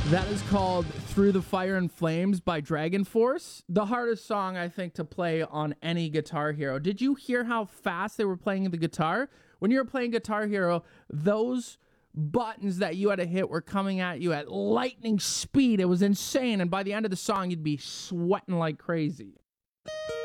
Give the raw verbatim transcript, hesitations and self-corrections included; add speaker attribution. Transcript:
Speaker 1: That is called Through the Fire and Flames by Dragon Force. The hardest song, I think, to play on any Guitar Hero. Did you hear how fast they were playing the guitar? When you were playing Guitar Hero, those buttons that you had to hit were coming at you at lightning speed. It was insane. And by the end of the song, you'd be sweating like crazy.